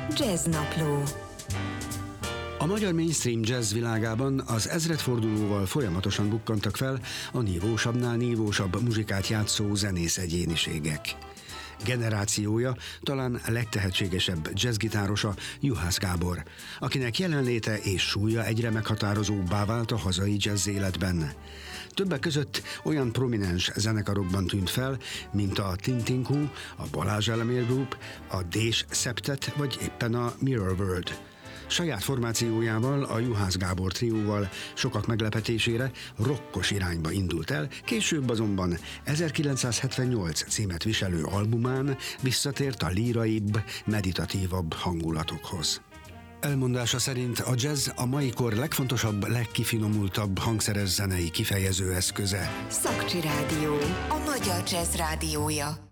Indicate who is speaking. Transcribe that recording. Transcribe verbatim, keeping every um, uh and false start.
Speaker 1: Jazznapló.
Speaker 2: A magyar mainstream jazz világában az ezredfordulóval folyamatosan bukkantak fel a nívósabbnál nívósabb muzsikát játszó zenész egyéniségek. Generációja talán legtehetségesebb jazzgitárosa Juhász Gábor, akinek jelenléte és súlya egyre meghatározóbbá vált a hazai jazz életben. Többek között olyan prominens zenekarokban tűnt fel, mint a Tintinkú, a Balázs Elemér Group, a Dés Szeptet vagy éppen a Mirror World. Saját formációjával, a Juhász Gábor trióval sokak meglepetésére rokkos irányba indult el, később azonban ezerkilencszázhetvennyolc címet viselő albumán visszatért a líraibb, meditatívabb hangulatokhoz. Elmondása szerint a jazz a mai kor legfontosabb, legkifinomultabb hangszeres zenei kifejező eszköze.
Speaker 1: Szakcsi Rádió, a magyar jazz rádiója.